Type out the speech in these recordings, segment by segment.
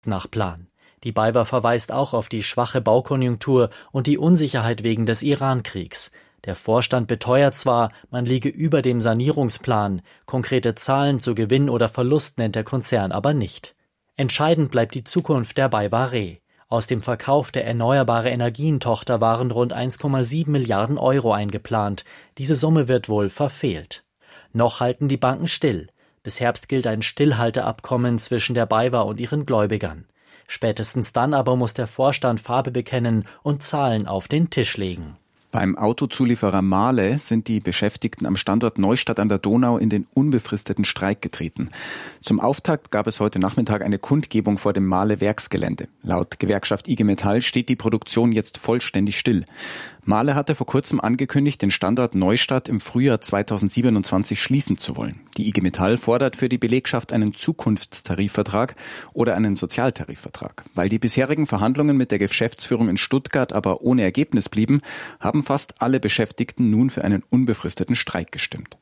nach Plan. Die BayWa verweist auch auf die schwache Baukonjunktur und die Unsicherheit wegen des Iran-Kriegs. Der Vorstand beteuert zwar, man liege über dem Sanierungsplan, konkrete Zahlen zu Gewinn oder Verlust nennt der Konzern aber nicht. Entscheidend bleibt die Zukunft der BayWa Re. Aus dem Verkauf der Erneuerbare-Energien-Tochter waren rund 1,7 Milliarden Euro eingeplant. Diese Summe wird wohl verfehlt. Noch halten die Banken still. Bis Herbst gilt ein Stillhalteabkommen zwischen der BayWa und ihren Gläubigern. Spätestens dann aber muss der Vorstand Farbe bekennen und Zahlen auf den Tisch legen. Beim Autozulieferer Mahle sind die Beschäftigten am Standort Neustadt an der Donau in den unbefristeten Streik getreten. Zum Auftakt gab es heute Nachmittag eine Kundgebung vor dem Mahle-Werksgelände. Laut Gewerkschaft IG Metall steht die Produktion jetzt vollständig still. Mahle hatte vor kurzem angekündigt, den Standort Neustadt im Frühjahr 2027 schließen zu wollen. Die IG Metall fordert für die Belegschaft einen Zukunftstarifvertrag oder einen Sozialtarifvertrag. Weil die bisherigen Verhandlungen mit der Geschäftsführung in Stuttgart aber ohne Ergebnis blieben, haben fast alle Beschäftigten nun für einen unbefristeten Streik gestimmt.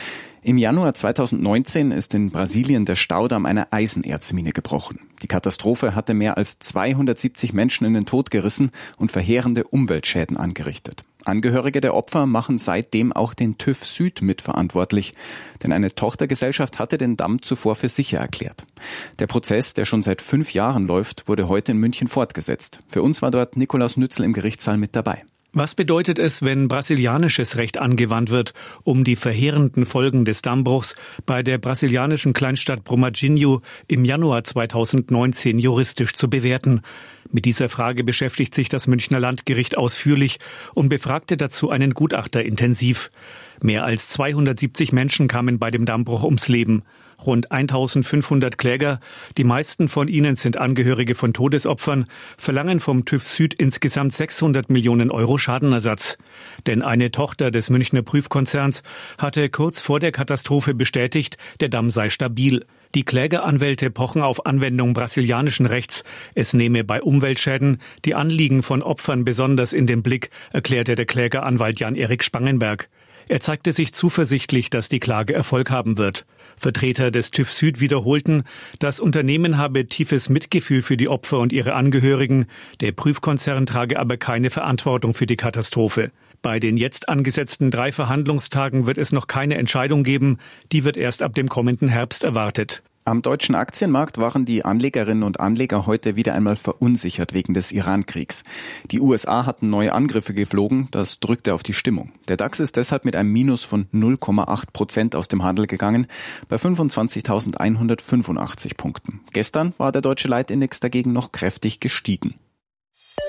Im Januar 2019 ist in Brasilien der Staudamm einer Eisenerzmine gebrochen. Die Katastrophe hatte mehr als 270 Menschen in den Tod gerissen und verheerende Umweltschäden angerichtet. Angehörige der Opfer machen seitdem auch den TÜV Süd mitverantwortlich, denn eine Tochtergesellschaft hatte den Damm zuvor für sicher erklärt. Der Prozess, der schon seit 5 Jahren läuft, wurde heute in München fortgesetzt. Für uns war dort Nikolaus Nützel im Gerichtssaal mit dabei. Was bedeutet es, wenn brasilianisches Recht angewandt wird, um die verheerenden Folgen des Dammbruchs bei der brasilianischen Kleinstadt Brumadinho im Januar 2019 juristisch zu bewerten? Mit dieser Frage beschäftigt sich das Münchner Landgericht ausführlich und befragte dazu einen Gutachter intensiv. Mehr als 270 Menschen kamen bei dem Dammbruch ums Leben. Rund 1500 Kläger, die meisten von ihnen sind Angehörige von Todesopfern, verlangen vom TÜV Süd insgesamt 600 Millionen Euro Schadenersatz. Denn eine Tochter des Münchner Prüfkonzerns hatte kurz vor der Katastrophe bestätigt, der Damm sei stabil. Die Klägeranwälte pochen auf Anwendung brasilianischen Rechts. Es nehme bei Umweltschäden die Anliegen von Opfern besonders in den Blick, erklärte der Klägeranwalt Jan-Erik Spangenberg. Er zeigte sich zuversichtlich, dass die Klage Erfolg haben wird. Vertreter des TÜV Süd wiederholten, das Unternehmen habe tiefes Mitgefühl für die Opfer und ihre Angehörigen. Der Prüfkonzern trage aber keine Verantwortung für die Katastrophe. Bei den jetzt angesetzten 3 Verhandlungstagen wird es noch keine Entscheidung geben. Die wird erst ab dem kommenden Herbst erwartet. Am deutschen Aktienmarkt waren die Anlegerinnen und Anleger heute wieder einmal verunsichert wegen des Iran-Kriegs. Die USA hatten neue Angriffe geflogen, das drückte auf die Stimmung. Der DAX ist deshalb mit einem Minus von 0,8% aus dem Handel gegangen, bei 25.185 Punkten. Gestern war der deutsche Leitindex dagegen noch kräftig gestiegen.